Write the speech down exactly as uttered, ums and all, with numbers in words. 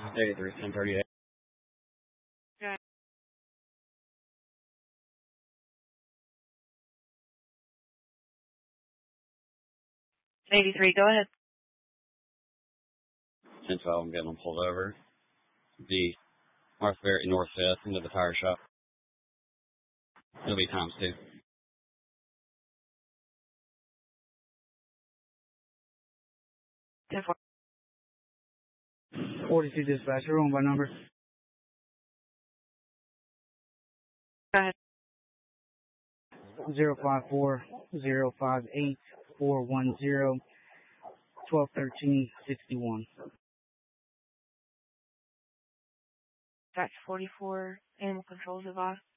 eighty-three, ten thirty-eight. Okay. eighty-three, go ahead. ten twelve, I'm getting them pulled over. The Martha Berry North Fifth into the tire shop. It'll be times two. ten four. forty-two dispatcher, on by number. Go ahead. zero five four zero five eight four one zero twelve thirteen sixty one. That's forty-four animal control device.